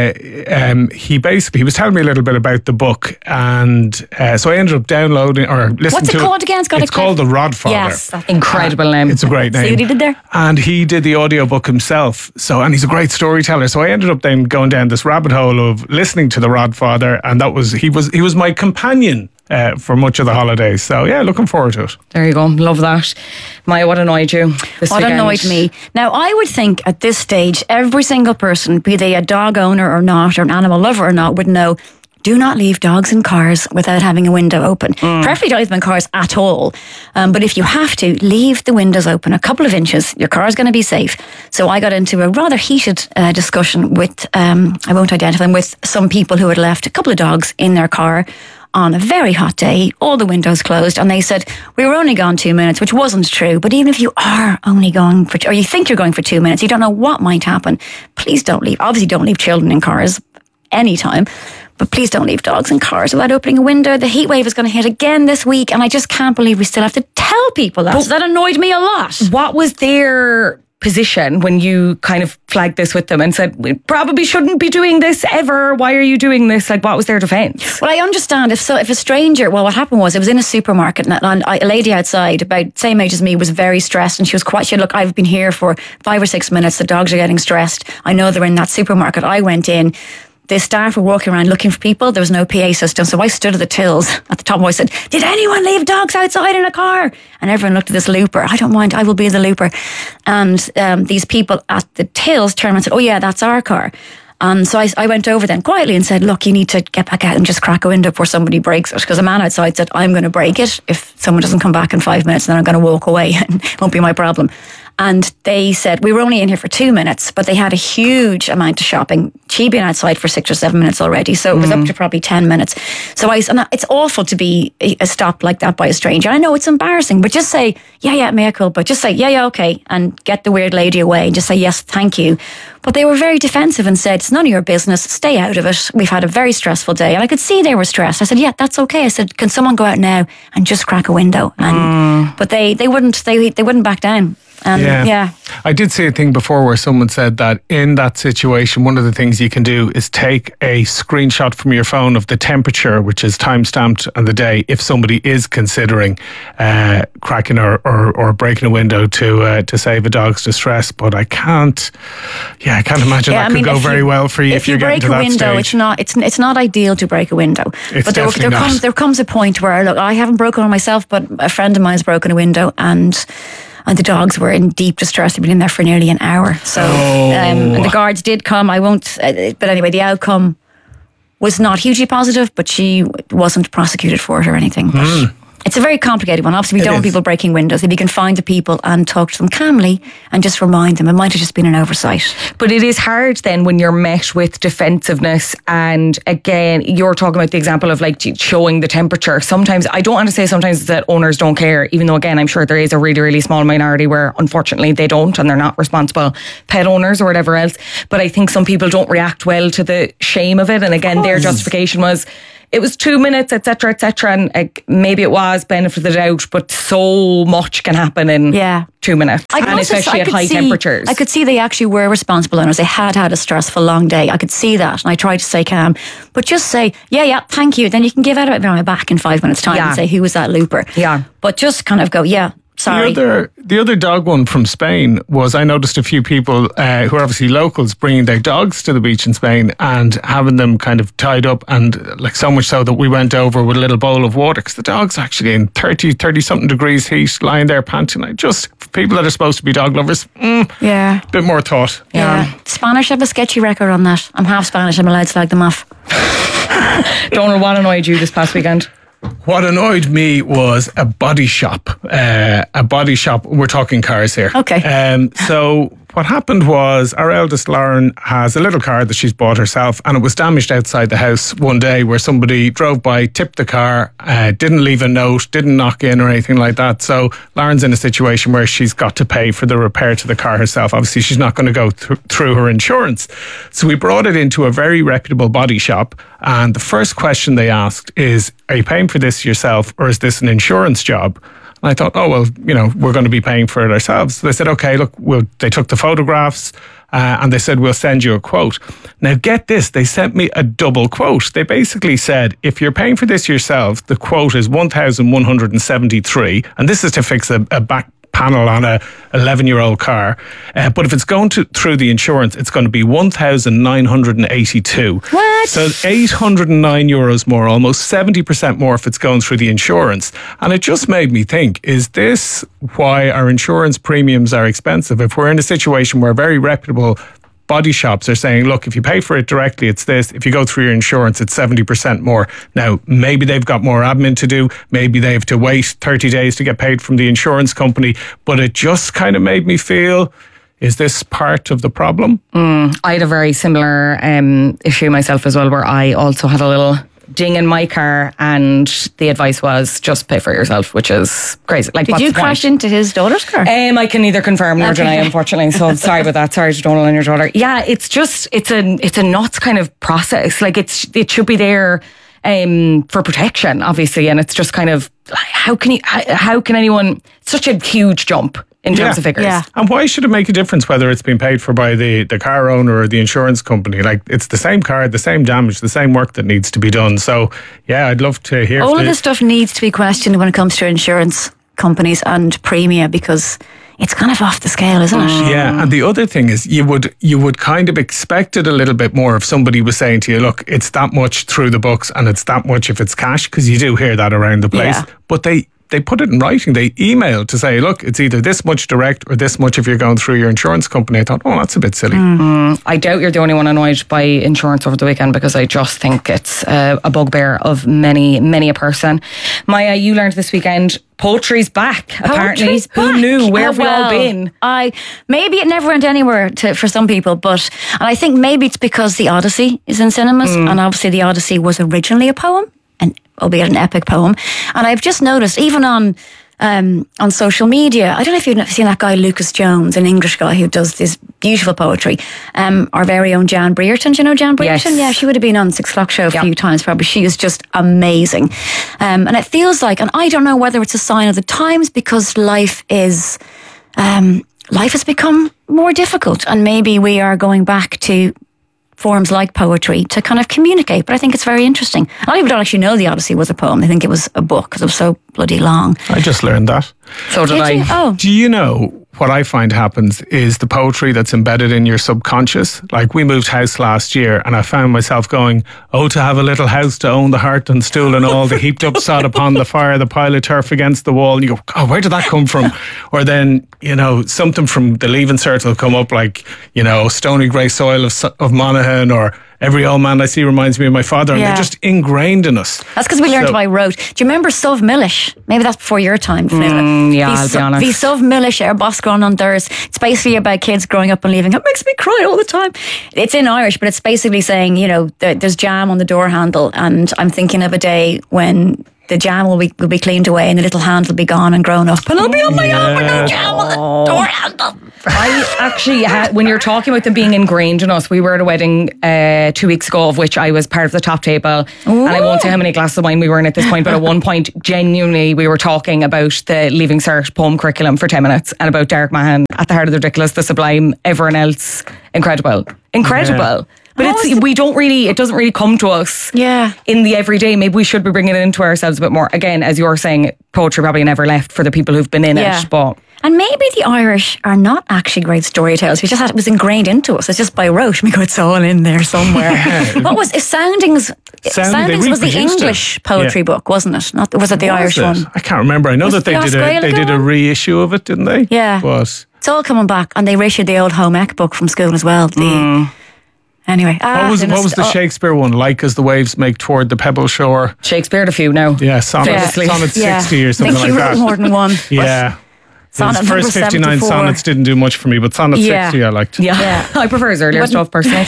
he was telling me a little bit about the book, and so I ended up downloading or listening to it. What's it called again? It's called The Rodfather. Yes. Incredible name. It's a great name. See what he did there? And he did the audiobook himself. And he's a great storyteller. So I ended up then going down this rabbit hole of listening to The Rodfather, and he was my companion for much of the holidays. So yeah, looking forward to it. There you go. Love that. Maya, what annoyed you this weekend? What annoyed me? Now, I would think at this stage, every single person, be they a dog owner or not, or an animal lover or not, would know, do not leave dogs in cars without having a window open. Preferably don't leave them in cars at all. But if you have to, leave the windows open a couple of inches. Your car is going to be safe. So I got into a rather heated discussion with, I won't identify them, with some people who had left a couple of dogs in their car on a very hot day, all the windows closed, and they said, we were only gone 2 minutes, which wasn't true. But even if you are only going or you think you're going for 2 minutes, you don't know what might happen, please don't leave. Obviously, don't leave children in cars anytime. But please don't leave dogs in cars without opening a window. The heat wave is going to hit again this week, and I just can't believe we still have to tell people that. So that annoyed me a lot. What was their position when you kind of flagged this with them and said, we probably shouldn't be doing this ever? Why are you doing this? Like, what was their defence? Well, I understand if a stranger, what happened was, it was in a supermarket, and a lady outside, about same age as me, was very stressed, and she said, look, I've been here for 5 or 6 minutes. The dogs are getting stressed. I know they're in that supermarket. I went in. The staff were walking around looking for people. There was no PA system. So I stood at the tills at the top. I said, did anyone leave dogs outside in a car? And everyone looked at this looper. I don't mind. I will be the looper. And these people at the tills turned around and said, oh yeah, that's our car. And so I went over then quietly and said, look, you need to get back out and just crack a window before somebody breaks it. Because a man outside said, I'm going to break it if someone doesn't come back in 5 minutes, and then I'm going to walk away and it won't be my problem. And they said, we were only in here for 2 minutes, but they had a huge amount of shopping. She'd been outside for 6 or 7 minutes already, so it was up to probably 10 minutes. So and it's awful to be stopped like that by a stranger. I know it's embarrassing, but just say, yeah, mea culpa. Just say, yeah, okay, and get the weird lady away and just say, yes, thank you. But they were very defensive and said, it's none of your business, stay out of it. We've had a very stressful day. And I could see they were stressed. I said, yeah, that's okay. I said, can someone go out now and just crack a window? And But they wouldn't back down. Yeah. I did see a thing before where someone said that in that situation, one of the things you can do is take a screenshot from your phone of the temperature, which is time-stamped on the day, if somebody is considering cracking or breaking a window to save a dog's distress. But I can't imagine that could go very well for you if you're getting to that stage. If you break a window, it's not ideal to break a window. It's but definitely not. There comes a point where, look, I haven't broken one myself, but a friend of mine has broken a window, and the dogs were in deep distress. They'd been in there for nearly an hour. So and the guards did come. I won't. But anyway, the outcome was not hugely positive, but she wasn't prosecuted for it or anything. But it's a very complicated one. Obviously, we don't want people breaking windows. If you can find the people and talk to them calmly and just remind them, it might have just been an oversight. But it is hard then when you're met with defensiveness, and again, you're talking about the example of like showing the temperature. Sometimes, I don't want to say sometimes that owners don't care, even though again, I'm sure there is a really, really small minority where unfortunately they don't and they're not responsible pet owners or whatever else. But I think some people don't react well to the shame of it. And again, their justification was, it was 2 minutes, etc., and maybe it was benefit of the doubt, but so much can happen in 2 minutes, and especially at high temperatures. I could see they actually were responsible owners. They had a stressful long day. I could see that, and I tried to stay calm, but just say, yeah, thank you. Then you can give out on my back in 5 minutes' time and say, who was that looper? Yeah, but just kind of go, sorry. The other dog one from Spain was, I noticed a few people who are obviously locals bringing their dogs to the beach in Spain and having them kind of tied up, and like so much so that we went over with a little bowl of water because the dog's actually in 30 something degrees heat, lying there panting. For people that are supposed to be dog lovers, a bit more thought. Yeah. Spanish have a sketchy record on that. I'm half Spanish, I'm allowed to slag them off. Donald, what annoyed you this past weekend? What annoyed me was a body shop. We're talking cars here. Okay. So what happened was our eldest Lauren has a little car that she's bought herself, and it was damaged outside the house one day where somebody drove by, tipped the car, didn't leave a note, didn't knock in or anything like that. So Lauren's in a situation where she's got to pay for the repair to the car herself. Obviously, she's not going to go through her insurance. So we brought it into a very reputable body shop, and the first question they asked is, are you paying for this yourself or is this an insurance job? And I thought, we're going to be paying for it ourselves. So they said, okay, look, they took the photographs and they said, we'll send you a quote. Now, get this, they sent me a double quote. They basically said, if you're paying for this yourself, the quote is $1,173, and this is to fix a back panel on a 11-year-old car. But if it's going through the insurance, it's going to be 1,982. What? So €809 more, almost 70% more if it's going through the insurance. And it just made me think, is this why our insurance premiums are expensive? If we're in a situation where very reputable body shops are saying, look, if you pay for it directly, it's this. If you go through your insurance, it's 70% more. Now, maybe they've got more admin to do. Maybe they have to wait 30 days to get paid from the insurance company. But it just kind of made me feel, is this part of the problem? I had a very similar issue myself as well, where I also had a little ding in my car, and the advice was just pay for it yourself, which is crazy. Like, did you crash into his daughter's car? I can neither confirm nor deny, unfortunately. So sorry about that. Sorry to Donald and your daughter. Yeah, it's a nuts kind of process. Like it should be there for protection, obviously, and it's just kind of how can anyone? Such a huge jump in terms of figures. Yeah. And why should it make a difference whether it's been paid for by the car owner or the insurance company? Like, it's the same car, the same damage, the same work that needs to be done. So, yeah, I'd love to hear. All of this stuff needs to be questioned when it comes to insurance companies and premia, because it's kind of off the scale, isn't it? Yeah, and the other thing is you would kind of expect it a little bit more if somebody was saying to you, look, it's that much through the books and it's that much if it's cash, because you do hear that around the place. Yeah. But they put it in writing. They emailed to say, look, it's either this much direct or this much if you're going through your insurance company. I thought, that's a bit silly. I doubt you're the only one annoyed by insurance over the weekend, because I just think it's a bugbear of many a person. Maya, you learned this weekend poetry's back, apparently. Poetry's Who back. knew? Where have we all been? Maybe it never went anywhere for some people, and I think maybe it's because the Odyssey is in cinemas, and obviously the Odyssey was originally a poem, albeit an epic poem. And I've just noticed, even on social media, I don't know if you've seen that guy Lucas Jones, an English guy who does this beautiful poetry. Our very own Jan Brereton. Do you know Jan Brereton? Yes. Yeah, she would have been on 6 O'Clock Show a few times probably. She is just amazing. And it feels like, and I don't know whether it's a sign of the times, because life is life has become more difficult, and maybe we are going back to forms like poetry to kind of communicate. But I think it's very interesting. A lot of people don't actually know the Odyssey was a poem. They think it was a book because it was so bloody long. I just learned that. So did I. Oh. Do you know what I find happens is the poetry that's embedded in your subconscious? Like, we moved house last year and I found myself going, oh, to have a little house, to own the hearth and stool and all, the heaped up sod upon the fire, the pile of turf against the wall. And you go, oh, where did that come from? Or then, you know, something from the Leaving Cert will come up, like, you know, stony grey soil of Monaghan, or every old man I see reminds me of my father. And they're just ingrained in us. That's because we learned by rote. Do you remember Suv Millish? Maybe that's before your time. Yeah, I'll be honest. The Suv Millish Boscron on Thurs. It's basically about kids growing up and leaving. It makes me cry all the time. It's in Irish, but it's basically saying, you know, there's jam on the door handle, and I'm thinking of a day when the jam will be cleaned away and the little hand will be gone and grown up, and I'll be on my own with no jam on the door handle. I actually had, when you're talking about them being ingrained in us, we were at a wedding 2 weeks ago, of which I was part of the top table. Ooh. And I won't say how many glasses of wine we were in at this point, but at one point, genuinely, we were talking about the Leaving Cert poem curriculum for 10 minutes and about Derek Mahan, At the Heart of the Ridiculous, the Sublime, everyone else. Incredible. Yeah. But it doesn't really come to us in the everyday. Maybe we should be bringing it into ourselves a bit more. Again, as you're saying, poetry probably never left for the people who've been in it. But and maybe the Irish are not actually great storytellers. We just it was ingrained into us. It's just by rote. We go, it's all in there somewhere. What was it? Soundings was the English poetry book, wasn't it? Was it the Irish one? I can't remember. I know that they did a reissue of it, didn't they? Yeah. But it's all coming back, and they reissued the old home ec book from school as well. Anyway, what was the Shakespeare one? Like as the waves make toward the pebble shore. Shakespeare had a few now. Yeah, sonnet 60 or something like that. I think he wrote more than one. Yeah. Sonnet his first 59 sonnets didn't do much for me, but sonnet 60 I liked. Yeah. I prefer his earlier stuff personally.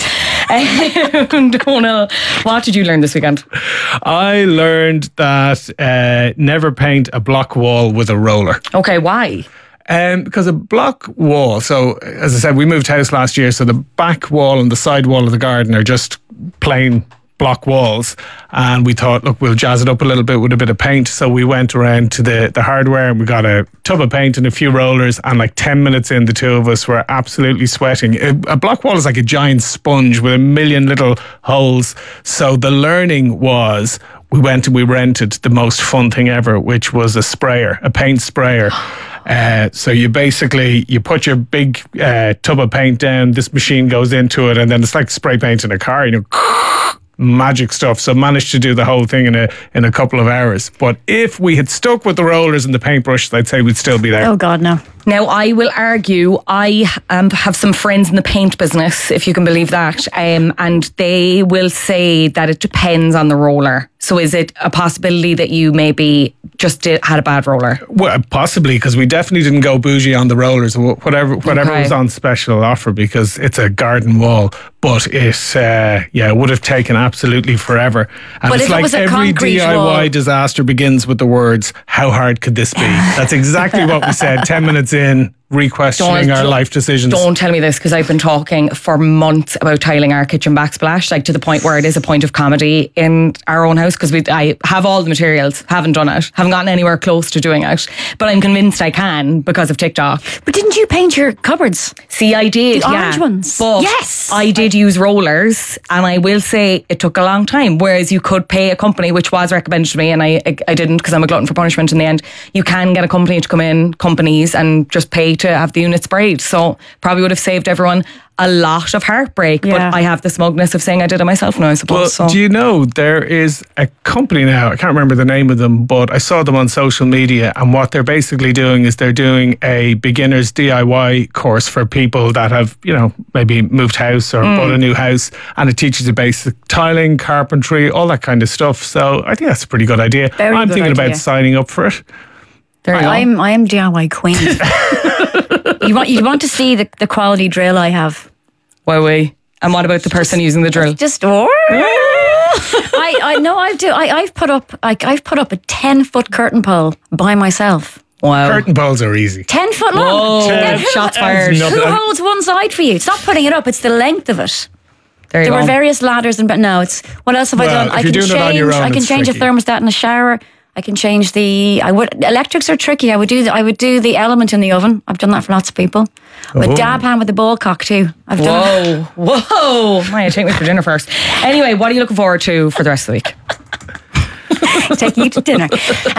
Donal, what did you learn this weekend? I learned that never paint a block wall with a roller. Okay, why? Because a block wall, so as I said, we moved house last year, so the back wall and the side wall of the garden are just plain block walls, and we thought, look, we'll jazz it up a little bit with a bit of paint. So we went around to the hardware and we got a tub of paint and a few rollers, and like 10 minutes in, the two of us were absolutely sweating. A block wall is like a giant sponge with a million little holes. So the learning was, we went and we rented the most fun thing ever, which was a paint sprayer. So you put your big tub of paint down, this machine goes into it, and then it's like spray paint in a car, magic stuff. So managed to do the whole thing in a couple of hours. But if we had stuck with the rollers and the paintbrushes, I'd say we'd still be there. Oh God, no. Now, I will argue, I have some friends in the paint business, if you can believe that, and they will say that it depends on the roller. So is it a possibility that you maybe just had a bad roller? Well, possibly, because we definitely didn't go bougie on the rollers, whatever was on special offer, because it's a garden wall. But it would have taken absolutely forever. And but it's like every DIY wall disaster begins with the words, how hard could this be? That's exactly what we said 10 minutes in, re-questioning our life decisions. Don't tell me this, because I've been talking for months about tiling our kitchen backsplash, like to the point where it is a point of comedy in our own house, because I have all the materials, haven't done it, haven't gotten anywhere close to doing it, but I'm convinced I can because of TikTok. But didn't you paint your cupboards? See, I did, the orange ones. But yes, I did use rollers, and I will say it took a long time, whereas you could pay a company, which was recommended to me, and I didn't, because I'm a glutton for punishment in the end. You can get a company to come in, companies, and just pay to have the unit sprayed. So probably would have saved everyone a lot of heartbreak. But I have the smugness of saying I did it myself now, I suppose. Well, do you know there is a company now, I can't remember the name of them, but I saw them on social media, and what they're basically doing is they're doing a beginner's DIY course for people that have, maybe moved house or bought a new house, and it teaches you basic tiling, carpentry, all that kind of stuff. So I think that's a pretty good idea. I'm thinking about signing up for it. I am DIY queen. You want to see the quality drill I have? Why? And what about the person using the drill? Just I know I've put up a 10-foot curtain pole by myself. Wow. Curtain poles are easy. 10 foot long. Shots fired. Who holds one side for you? It's not putting it up, it's the length of it. There were various ladders, but no, it's what else have I done? I can change a thermostat in the shower. I can change electrics are tricky. I would do the element in the oven. I've done that for lots of people. With dab hand with the ball cock too. I've done Whoa. Maya, take me for dinner first. Anyway, what are you looking forward to for the rest of the week? Taking you to dinner.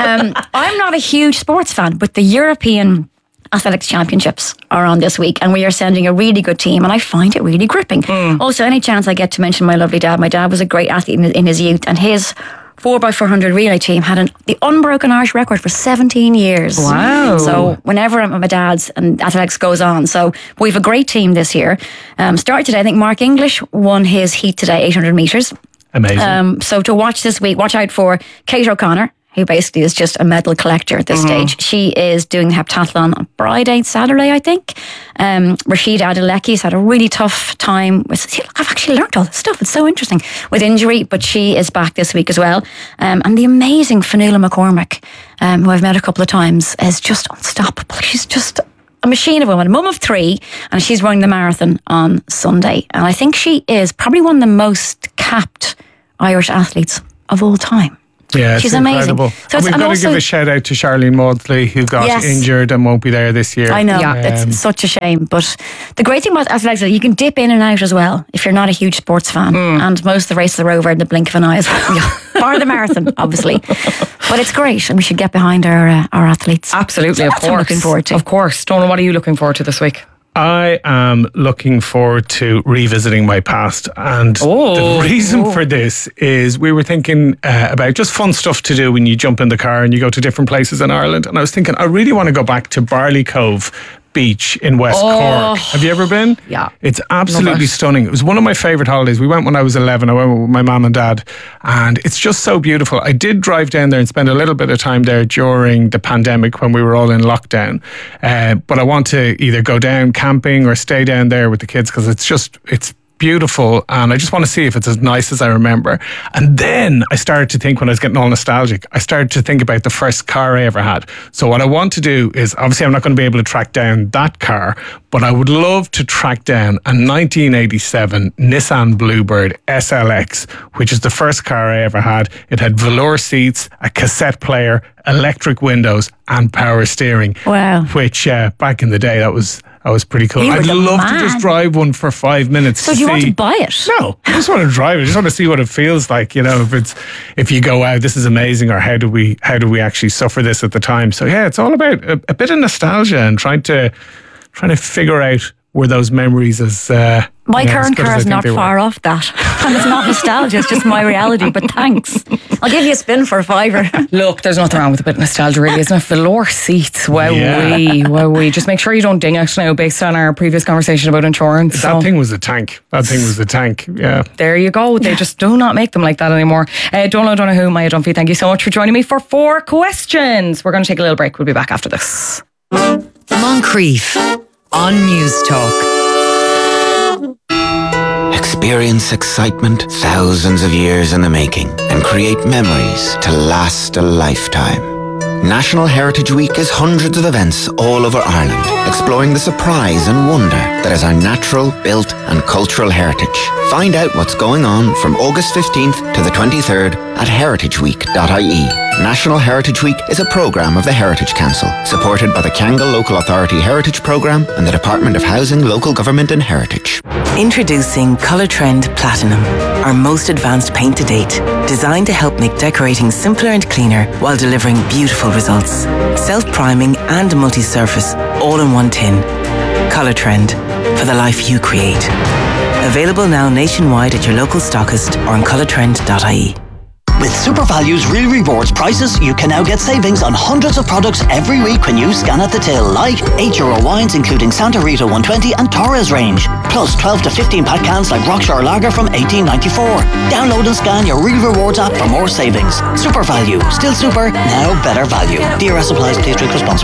I'm not a huge sports fan, but the European Athletics Championships are on this week, and we are sending a really good team, and I find it really gripping. Also, any chance I get to mention my lovely dad. My dad was a great athlete in his youth, and his 4x400 relay team had the unbroken Irish record for 17 years. Wow. So whenever I'm at my dad's and athletics goes on. So we have a great team this year. Started today, I think Mark English won his heat today, 800 metres. Amazing. So to watch this week, watch out for Kate O'Connor, who basically is just a medal collector at this stage. She is doing the heptathlon on Friday, Saturday, I think. Rashida Adeleki's had a really tough time. I've actually learned all this stuff. It's so interesting with injury, but she is back this week as well. And the amazing Fionnuala McCormick, who I've met a couple of times, is just unstoppable. She's just a machine of a woman, mum of 3, and she's running the marathon on Sunday. And I think she is probably one of the most capped Irish athletes of all time. Yeah, she's it's amazing. incredible. So we've got to give a shout out to Charlene Maudsley, who got injured and won't be there this year. I know, it's such a shame. But the great thing about athletics is you can dip in and out as well if you're not a huge sports fan. And most of the races are over in the blink of an eye as well. Bar the marathon, obviously. But it's great, and we should get behind our athletes. Absolutely, So of that's what I'm course. looking forward to. Of course. Donal, what are you looking forward to this week? I am looking forward to revisiting my past, and the reason for this is we were thinking about just fun stuff to do when you jump in the car and you go to different places in Ireland, and I was thinking I really want to go back to Barley Cove Beach in West Cork. Have you ever been? Yeah. It's absolutely stunning. It was one of my favourite holidays. We went when I was 11. I went with my mum and dad, and it's just so beautiful. I did drive down there and spend a little bit of time there during the pandemic when we were all in lockdown. But I want to either go down camping or stay down there with the kids, because it's beautiful, and I just want to see if it's as nice as I remember. And then I started to think, when I was getting all nostalgic, I started to think about the first car I ever had. So what I want to do is, obviously I'm not going to be able to track down that car, but I would love to track down a 1987 Nissan Bluebird SLX, which is the first car I ever had. It had velour seats, a cassette player, electric windows, and power steering. Wow. Which back in the day, that was pretty cool. You were I'd the love man. to just drive one for 5 minutes. So do you want to buy it? No, I just want to drive it. I just want to see what it feels like. You know, if you go, wow, this is amazing, or how do we actually suffer this at the time? So yeah, it's all about a bit of nostalgia and trying to figure out were those memories as my current as good as car I is think not they were. far off that. And it's not nostalgia, it's just my reality. But thanks. I'll give you a spin for a £5. Look, there's nothing wrong with a bit of nostalgia, really, isn't it? Velour seats, wowee. Just make sure you don't ding out now based on our previous conversation about insurance. That thing was a tank. Yeah. There you go. They just do not make them like that anymore. Donal O'Donoghue, Maya Dunphy, thank you so much for joining me for 4 questions. We're going to take a little break. We'll be back after this. Moncrief on News Talk. Experience excitement thousands of years in the making and create memories to last a lifetime. National Heritage Week is hundreds of events all over Ireland, exploring the surprise and wonder that is our natural, built and cultural heritage. Find out what's going on from August 15th to the 23rd at heritageweek.ie. National Heritage Week is a programme of the Heritage Council, supported by the Kangol Local Authority Heritage Programme and the Department of Housing, Local Government and Heritage. Introducing Colour Trend Platinum, our most advanced paint to date, designed to help make decorating simpler and cleaner while delivering beautiful results. Self-priming and multi-surface, all in one tin. Colour Trend, for the life you create. Available now nationwide at your local stockist or on colourtrend.ie. With Super Value's Real Rewards prices, you can now get savings on hundreds of products every week when you scan at the till, like €8 wines including Santa Rita 120 and Torres range, plus 12 to 15 pack cans like Rockshore Lager from $18.94. Download and scan your Real Rewards app for more savings. Super Value, still super, now better value. DRS applies, please drink responsibly.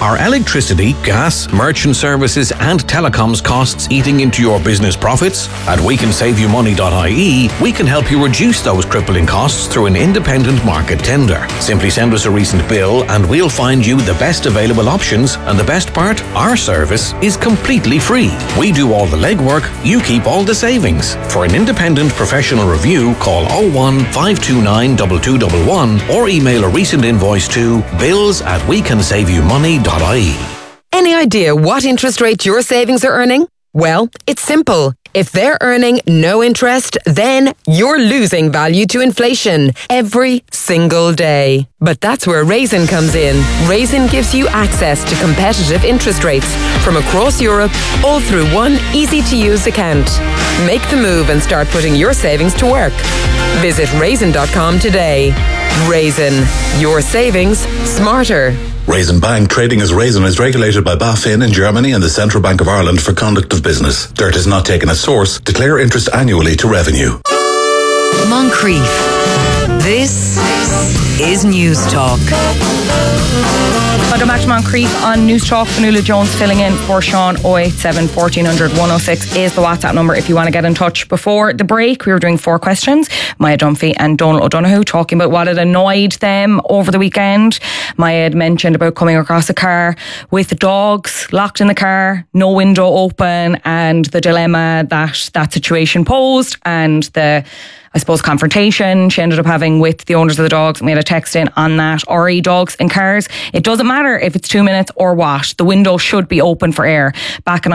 Are electricity, gas, merchant services and telecoms costs eating into your business profits? At wecansaveyoumoney.ie, we can help you reduce those crippling costs through an independent market tender. Simply send us a recent bill and we'll find you the best available options, and the best part, our service is completely free. We do all the legwork, you keep all the savings. For an independent professional review, call 01 529 2211 or email a recent invoice to bills@wecansaveyoumoney.ie. Any idea what interest rate your savings are earning? Well, it's simple. If they're earning no interest, then you're losing value to inflation every single day. But that's where Raisin comes in. Raisin gives you access to competitive interest rates from across Europe, all through one easy-to-use account. Make the move and start putting your savings to work. Visit raisin.com today. Raisin, your savings smarter. Raisin Bank, trading as Raisin, is regulated by BaFin in Germany and the Central Bank of Ireland for conduct of business. Dirt is not taken at source. Declare interest annually to revenue. Moncrief. This is News Talk. Welcome back to Moncrief on News Talk. Fionnuala Jones filling in for Sean. 087 1400 106 is the WhatsApp number if you want to get in touch. Before the break, we were doing 4 questions. Maya Dunphy and Donal O'Donoghue talking about what had annoyed them over the weekend. Maya had mentioned about coming across a car with dogs locked in the car, no window open, and the dilemma that situation posed, and the, I suppose, confrontation she ended up having with the owners of the dogs. We had a text in on that. RE dogs in cars. It doesn't matter if it's 2 minutes or what. The window should be open for air. Back on